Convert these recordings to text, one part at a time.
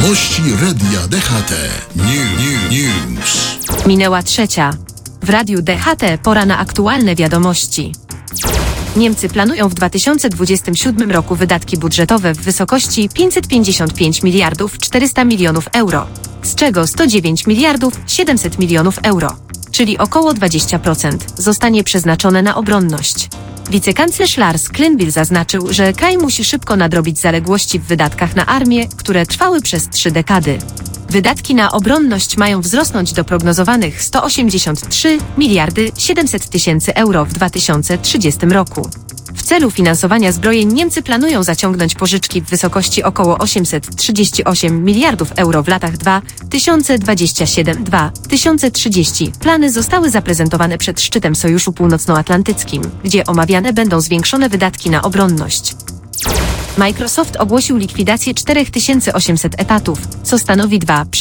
Wiadomości Radia DHT. News. Minęła 3:00. W Radiu DHT pora na aktualne wiadomości. Niemcy planują w 2027 roku wydatki budżetowe w wysokości 555 miliardów 400 milionów euro, z czego 109 miliardów 700 milionów euro, czyli około 20%, zostanie przeznaczone na obronność. Wicekanclerz Lars Klingbeil zaznaczył, że kraj musi szybko nadrobić zaległości w wydatkach na armię, które trwały przez 3 dekady. Wydatki na obronność mają wzrosnąć do prognozowanych 183 miliardy 700 tysięcy euro w 2030 roku. W celu finansowania zbrojeń Niemcy planują zaciągnąć pożyczki w wysokości około 838 miliardów euro w latach 2027-2030. Plany zostały zaprezentowane przed szczytem Sojuszu Północnoatlantyckim, gdzie omawiane będą zwiększone wydatki na obronność. Microsoft ogłosił likwidację 4800 etatów, co stanowi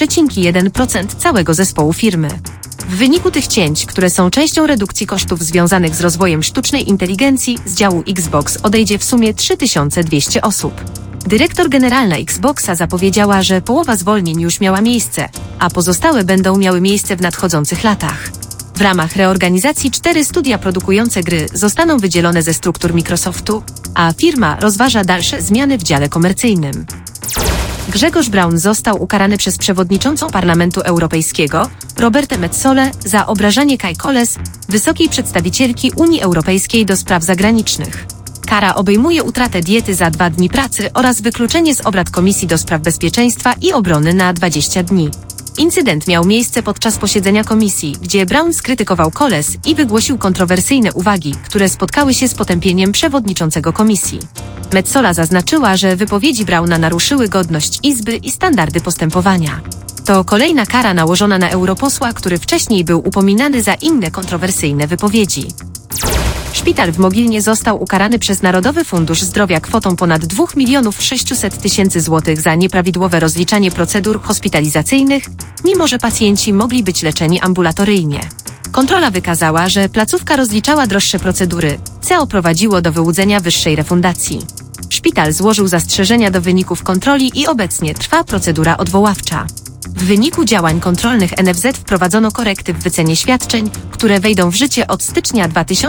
2,1% całego zespołu firmy. W wyniku tych cięć, które są częścią redukcji kosztów związanych z rozwojem sztucznej inteligencji, z działu Xbox odejdzie w sumie 3200 osób. Dyrektor generalna Xboxa zapowiedziała, że połowa zwolnień już miała miejsce, a pozostałe będą miały miejsce w nadchodzących latach. W ramach reorganizacji 4 studia produkujące gry zostaną wydzielone ze struktur Microsoftu, a firma rozważa dalsze zmiany w dziale komercyjnym. Grzegorz Braun został ukarany przez przewodniczącą Parlamentu Europejskiego, Robertę Metzolę, za obrażanie Kai Kolles, wysokiej przedstawicielki Unii Europejskiej do spraw zagranicznych. Kara obejmuje utratę diety za 2 dni pracy oraz wykluczenie z obrad Komisji do Spraw Bezpieczeństwa i Obrony na 20 dni. Incydent miał miejsce podczas posiedzenia komisji, gdzie Braun skrytykował Kolles i wygłosił kontrowersyjne uwagi, które spotkały się z potępieniem przewodniczącego komisji. Metsola zaznaczyła, że wypowiedzi Brauna naruszyły godność Izby i standardy postępowania. To kolejna kara nałożona na europosła, który wcześniej był upominany za inne kontrowersyjne wypowiedzi. Szpital w Mogilnie został ukarany przez Narodowy Fundusz Zdrowia kwotą ponad 2 600 000 złotych za nieprawidłowe rozliczanie procedur hospitalizacyjnych, mimo że pacjenci mogli być leczeni ambulatoryjnie. Kontrola wykazała, że placówka rozliczała droższe procedury, co prowadziło do wyłudzenia wyższej refundacji. Szpital złożył zastrzeżenia do wyników kontroli i obecnie trwa procedura odwoławcza. W wyniku działań kontrolnych NFZ wprowadzono korekty w wycenie świadczeń, które wejdą w życie od stycznia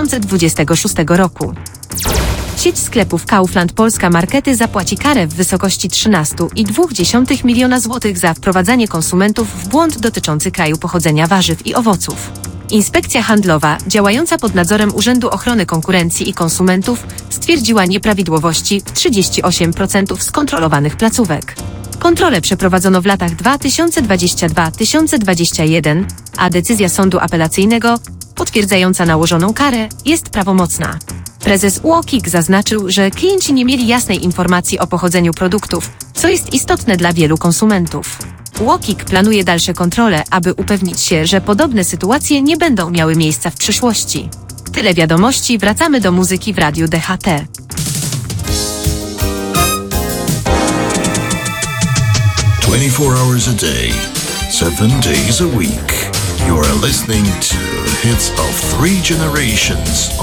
2026 roku. Sieć sklepów Kaufland Polska Markety zapłaci karę w wysokości 13,2 miliona złotych za wprowadzanie konsumentów w błąd dotyczący kraju pochodzenia warzyw i owoców. Inspekcja handlowa, działająca pod nadzorem Urzędu Ochrony Konkurencji i Konsumentów, stwierdziła nieprawidłowości w 38% skontrolowanych placówek. Kontrole przeprowadzono w latach 2022-2021, a decyzja sądu apelacyjnego, potwierdzająca nałożoną karę, jest prawomocna. Prezes UOKiK zaznaczył, że klienci nie mieli jasnej informacji o pochodzeniu produktów, co jest istotne dla wielu konsumentów. UOKiK planuje dalsze kontrole, aby upewnić się, że podobne sytuacje nie będą miały miejsca w przyszłości. Tyle wiadomości, wracamy do muzyki w Radiu DHT. Hours a day, 7 days a week. You are listening to Hits of 3 Generations